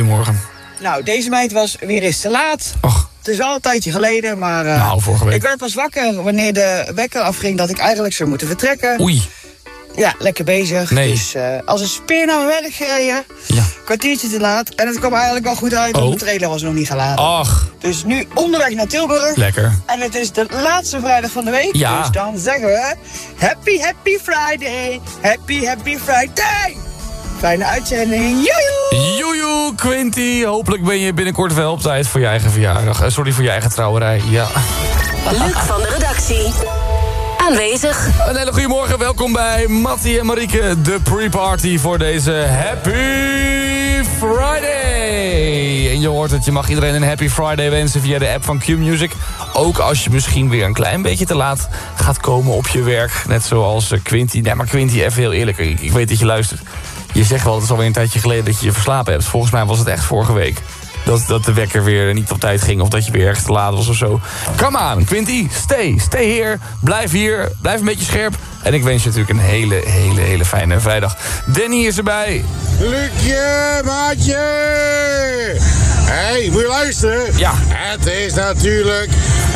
goedemorgen. Nou, deze meid was weer eens te laat. Och. Het is al een tijdje geleden, maar vorige week. ik werd pas wakker wanneer de wekker afging dat ik eigenlijk zou moeten vertrekken. Oei. Ja, lekker bezig. Nee. Dus als een speer naar mijn werk gereden. Ja. Kwartiertje te laat. En het kwam eigenlijk wel goed uit, want de trailer was nog niet geladen. Ach. Dus nu onderweg naar Tilburg. Lekker. En het is de laatste vrijdag van de week. Ja. Dus dan zeggen we Happy Friday. Happy Friday. Fijne uitzending. Joejoe. Joejoe, Quinty. Hopelijk ben je binnenkort wel op tijd voor je eigen verjaardag. Sorry, voor je eigen trouwerij. Ja. Luc van de redactie. Aanwezig. Een hele goede morgen. Welkom bij Mattie en Marieke. De pre-party voor deze Happy Friday. En je hoort het, je mag iedereen een Happy Friday wensen via de app van Q-Music. Ook als je misschien weer een klein beetje te laat gaat komen op je werk. Net zoals Quinty. Nee, maar Quinty, even heel eerlijk. Ik weet dat je luistert. Je zegt wel, het is alweer een tijdje geleden dat je je verslapen hebt. Volgens mij was het echt vorige week. Dat de wekker weer niet op tijd ging of dat je weer ergens te laat was of zo. Come on, Quinty, stay here. Blijf hier, blijf een beetje scherp. En ik wens je natuurlijk een hele fijne vrijdag. Danny is erbij. Lucje, maatje! Hey, moet je luisteren? Ja. Het is natuurlijk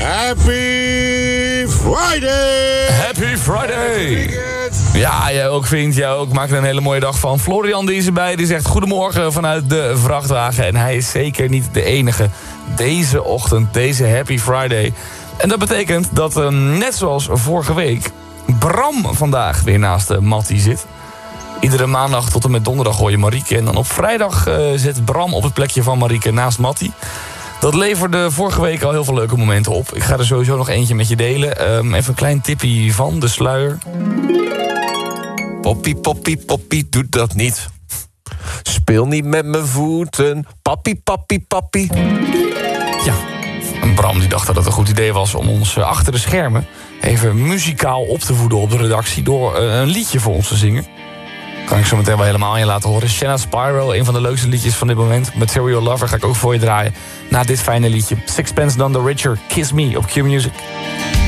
Happy Friday! Happy Friday! Ja, jij ook, vriend. Jij ook. Maak er een hele mooie dag van. Florian die is erbij. Die zegt goedemorgen vanuit de vrachtwagen. En hij is zeker niet de enige. Deze ochtend, deze Happy Friday. En dat betekent dat, net zoals vorige week, Bram vandaag weer naast Mattie zit. Iedere maandag tot en met donderdag hoor je Marieke. En dan op vrijdag zit Bram op het plekje van Marieke naast Mattie. Dat leverde vorige week al heel veel leuke momenten op. Ik ga er sowieso nog eentje met je delen. Even een klein tipje van de sluier. Poppie, poppie, poppie, doe dat niet. Speel niet met mijn voeten. Papi, papi, papi. Ja, en Bram die dacht dat het een goed idee was om ons achter de schermen even muzikaal op te voeden op de redactie door een liedje voor ons te zingen. Kan ik zo meteen wel helemaal aan je laten horen. Shanna Spiral, een van de leukste liedjes van dit moment. Material Lover ga ik ook voor je draaien. Na dit fijne liedje. Sixpence None the Richer, Kiss Me op Q-Music.